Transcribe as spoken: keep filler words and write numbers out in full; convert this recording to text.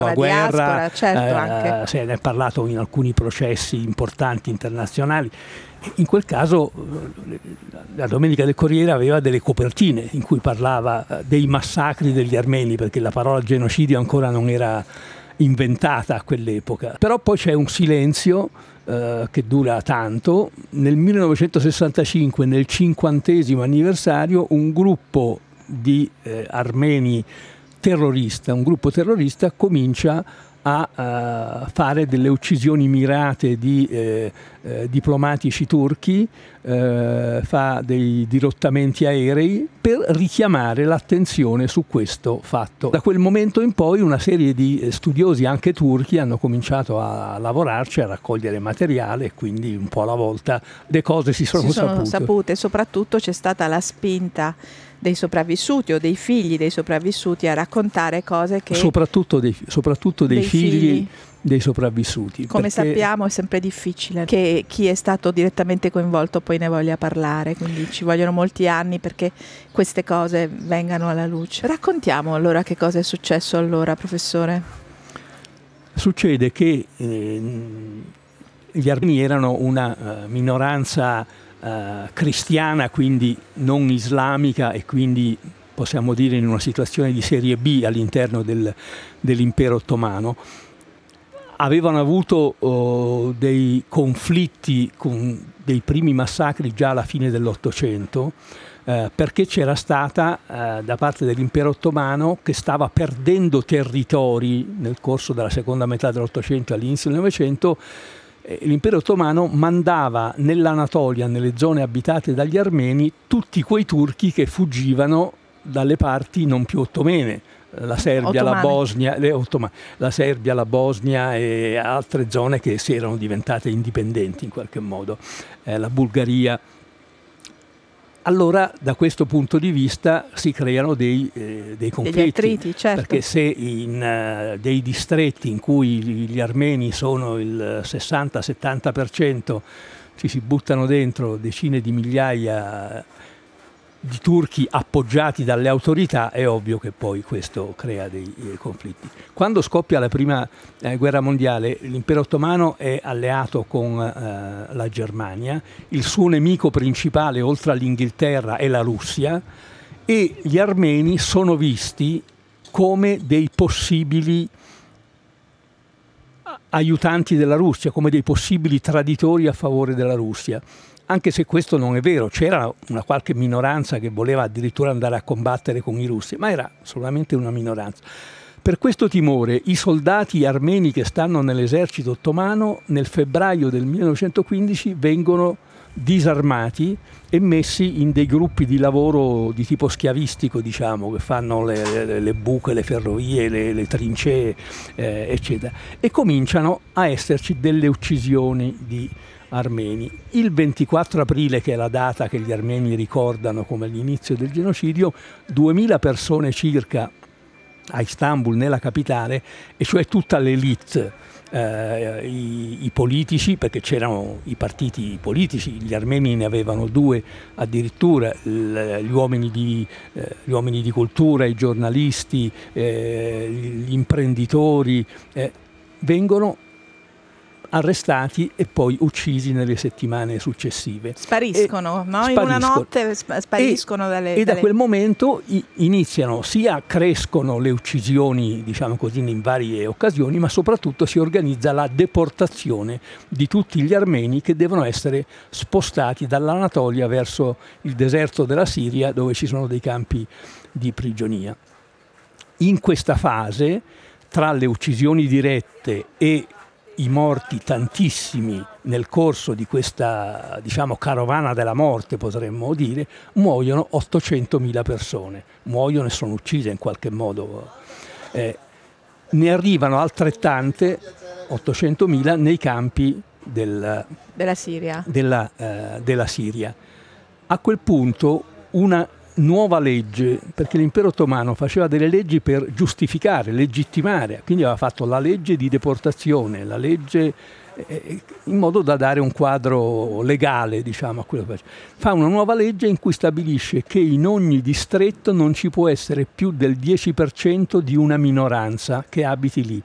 La guerra, diaspora, certo, eh, anche. se ne è parlato in alcuni processi importanti internazionali. In quel caso la Domenica del Corriere aveva delle copertine in cui parlava dei massacri degli armeni, perché la parola genocidio ancora non era inventata a quell'epoca. Però poi c'è un silenzio eh, che dura tanto. Nel millenovecentosessantacinque, nel cinquantesimo anniversario, un gruppo di eh, armeni terrorista, un gruppo terrorista comincia a uh, fare delle uccisioni mirate di eh, eh, diplomatici turchi, eh, fa dei dirottamenti aerei per richiamare l'attenzione su questo fatto. Da quel momento in poi una serie di studiosi anche turchi hanno cominciato a lavorarci, a raccogliere materiale, e quindi un po' alla volta le cose si sono, si sono sapute. sapute. Soprattutto c'è stata la spinta dei sopravvissuti o dei figli dei sopravvissuti a raccontare cose che... Soprattutto dei, soprattutto dei, dei figli, figli dei sopravvissuti. Come perché... sappiamo è sempre difficile che chi è stato direttamente coinvolto poi ne voglia parlare, quindi ci vogliono molti anni perché queste cose vengano alla luce. Raccontiamo allora che cosa è successo allora, professore. Succede che eh, gli armeni erano una uh, minoranza Uh, cristiana, quindi non islamica, e quindi possiamo dire in una situazione di serie B all'interno del, dell'impero ottomano. Avevano avuto uh, dei conflitti con dei primi massacri già alla fine dell'Ottocento, uh, perché c'era stata uh, da parte dell'impero ottomano, che stava perdendo territori nel corso della seconda metà dell'Ottocento e all'inizio del Novecento. L'impero ottomano mandava nell'Anatolia, nelle zone abitate dagli armeni, tutti quei turchi che fuggivano dalle parti non più ottomene, la Serbia, la Bosnia, le ottomane, la Serbia, la Bosnia e altre zone che si erano diventate indipendenti in qualche modo, eh, la Bulgaria. Allora, da questo punto di vista si creano dei, eh, dei conflitti, degli attriti, certo. Perché se in uh, dei distretti in cui gli armeni sono il sessanta settanta per cento ci si buttano dentro decine di migliaia di turchi appoggiati dalle autorità, è ovvio che poi questo crea dei eh, conflitti. Quando scoppia la prima eh, guerra mondiale, l'impero ottomano è alleato con eh, la Germania, il suo nemico principale oltre all'Inghilterra è la Russia, e gli armeni sono visti come dei possibili aiutanti della Russia, come dei possibili traditori a favore della Russia. Anche se questo non è vero, c'era una qualche minoranza che voleva addirittura andare a combattere con i russi, ma era solamente una minoranza. Per questo timore, i soldati armeni che stanno nell'esercito ottomano nel febbraio del millenovecentoquindici vengono disarmati e messi in dei gruppi di lavoro di tipo schiavistico, diciamo, che fanno le, le, le buche, le ferrovie, le, le trincee, eh, eccetera. E cominciano a esserci delle uccisioni di armeni. Il ventiquattro aprile, che è la data che gli armeni ricordano come l'inizio del genocidio, duemila persone circa a Istanbul, nella capitale, e cioè tutta l'élite, eh, i, i politici, perché c'erano i partiti politici, gli armeni ne avevano due addirittura, gli uomini di, eh, gli uomini di cultura, i giornalisti, eh, gli imprenditori, eh, vengono arrestati e poi uccisi nelle settimane successive. Spariscono, e, no? Spariscono. In una notte spariscono e, dalle... E dalle... da quel momento iniziano, sia crescono le uccisioni, diciamo così, in varie occasioni, ma soprattutto si organizza la deportazione di tutti gli armeni che devono essere spostati dall'Anatolia verso il deserto della Siria, dove ci sono dei campi di prigionia. In questa fase, tra le uccisioni dirette e i morti, tantissimi, nel corso di questa, diciamo, carovana della morte, potremmo dire, muoiono ottocentomila persone, muoiono e sono uccise in qualche modo. Eh, ne arrivano altrettante, ottocentomila, nei campi del, della Siria. Della, eh, della Siria. A quel punto una nuova legge, perché l'impero ottomano faceva delle leggi per giustificare, legittimare, quindi aveva fatto la legge di deportazione, la legge eh, in modo da dare un quadro legale, diciamo, a quello che faceva. Fa una nuova legge in cui stabilisce che in ogni distretto non ci può essere più del dieci per cento di una minoranza che abiti lì.